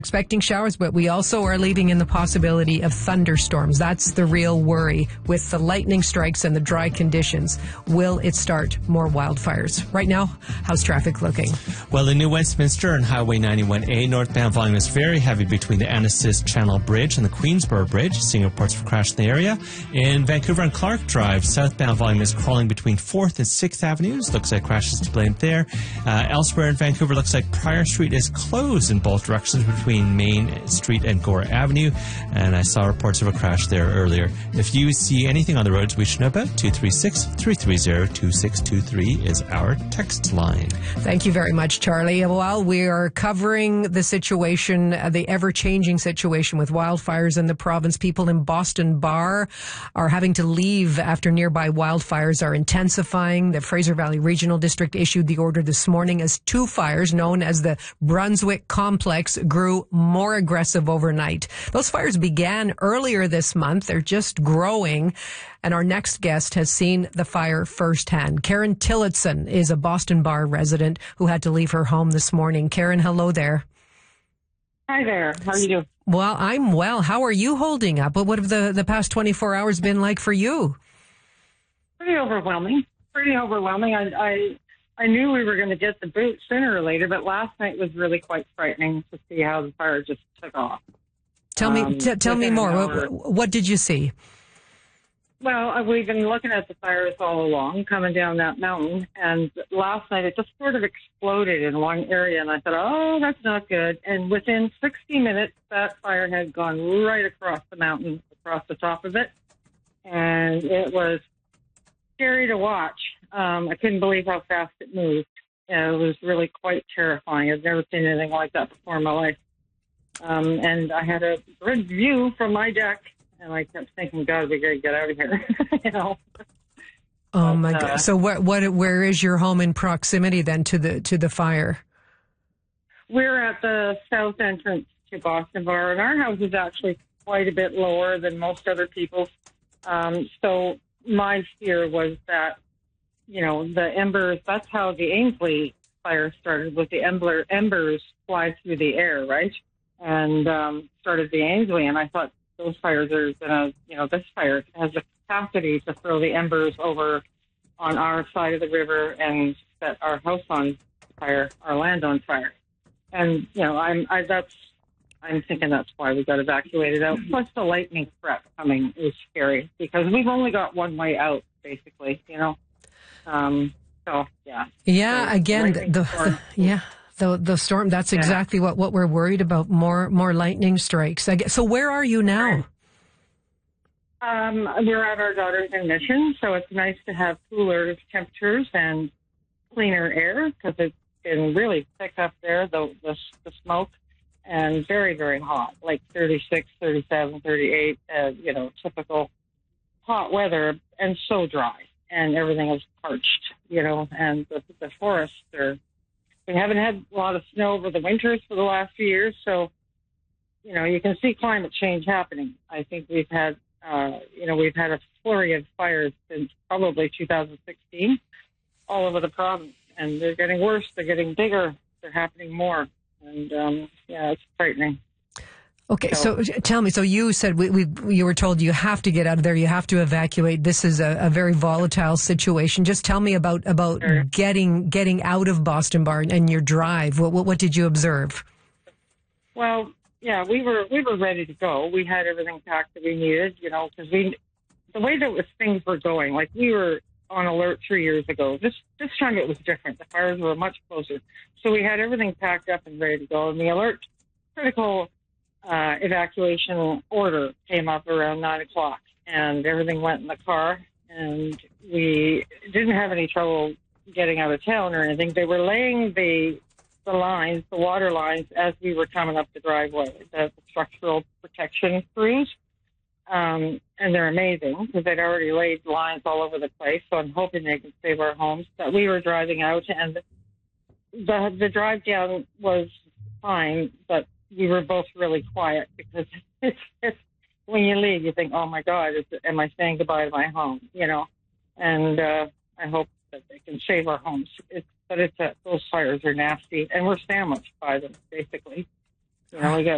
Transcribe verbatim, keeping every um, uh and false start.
Expecting showers, but we also are leaving in the possibility of thunderstorms. That's the real worry with the lightning strikes and the dry conditions. Will it start more wildfires? Right now, how's traffic looking? Well, in New Westminster on Highway ninety-one A, northbound volume is very heavy between the Annacis Channel Bridge and the Queensborough Bridge. Seeing reports of crash in the area. In Vancouver on Clark Drive, southbound volume is crawling between fourth and sixth Avenues. Looks like crashes to blame there. Uh, elsewhere in Vancouver, looks like Prior Street is closed in both directions between Main Street and Gore Avenue, and I saw reports of a crash there earlier. If you see anything on the roads we should know about, two three six, three three zero, two six two three is our text line. Thank you very much, Charlie. While we are covering the situation, uh, the ever-changing situation with wildfires in the province, people in Boston Bar are having to leave after nearby wildfires are intensifying. The Fraser Valley Regional District issued the order this morning as two fires known as the Brunswick Complex grew more aggressive overnight. Those fires began earlier this month. They're just growing. And our next guest has seen the fire firsthand. Karen Tillotson is a Boston Bar resident who had to leave her home this morning. Karen, hello there. Hi there. How are you doing? Well, I'm well. How are you holding up? What have the, the past twenty-four hours been like for you? Pretty overwhelming. Pretty overwhelming. I, I I knew we were going to get the boot sooner or later, but last night was really quite frightening to see how the fire just took off. Tell me, um, t- tell me more. What, what did you see? Well, we've been looking at the fires all along, coming down that mountain, and last night it just sort of exploded in one area, and I thought, oh, that's not good. And within sixty minutes, that fire had gone right across the mountain, across the top of it, and it was scary to watch. Um, I couldn't believe how fast it moved. Uh, it was really quite terrifying. I've never seen anything like that before in my life. Um, and I had a good view from my deck, and I kept thinking, God, we got to get out of here, you know. Oh but, my uh, God! So what? What? Where is your home in proximity then to the to the fire? We're at the south entrance to Boston Bar, and our house is actually quite a bit lower than most other people's. Um, so my fear was that, you know, the embers, that's how the Ainsley fire started, with the ember, embers fly through the air, right? And um, started the Ainsley, and I thought those fires are going to, you know, this fire has the capacity to throw the embers over on our side of the river and set our house on fire, our land on fire. And, you know, I'm, I, that's, I'm thinking that's why we got evacuated out. Plus the lightning threat coming is scary because we've only got one way out, basically, you know. Um, so, yeah. Yeah, so, again, the, the, yeah. The the storm, that's exactly yeah. what, what we're worried about, more more lightning strikes. I guess, so where are you now? Um, we're at our daughter's admission, so it's nice to have cooler temperatures and cleaner air because it's been really thick up there, the, the, the smoke, and very, very hot, like thirty-six, thirty-seven, thirty-eight, uh, you know, typical hot weather, and so dry, and everything is parched, you know, and the, the forests are... We haven't had a lot of snow over the winters for the last few years, so, you know, you can see climate change happening. I think we've had, uh, you know, we've had a flurry of fires since probably two thousand sixteen all over the province, and they're getting worse, they're getting bigger, they're happening more, and, um, yeah, it's frightening. Okay, so, so tell me, so you said we, we you were told you have to get out of there, you have to evacuate. This is a, a very volatile situation. Just tell me about about sure. getting getting out of Boston Bar and your drive. What, what what did you observe? Well, yeah, we were we were ready to go. We had everything packed that we needed, you know, because we the way that was, things were going, like we were on alert three years ago. This this time it was different. The fires were much closer, so we had everything packed up and ready to go. And the alert critical. Uh, evacuation order came up around nine o'clock, and everything went in the car, and we didn't have any trouble getting out of town or anything. They were laying the the lines, the water lines, as we were coming up the driveway, the, the structural protection crews, um, and they're amazing because they'd already laid lines all over the place, so I'm hoping they can save our homes. But we were driving out, and the the drive down was fine, but we were both really quiet because it's, it's when you leave, you think, oh, my God, is, am I saying goodbye to my home, you know? And uh, I hope that they can save our homes. It's, but it's a, those fires are nasty, and we're sandwiched by them, basically. You know, we got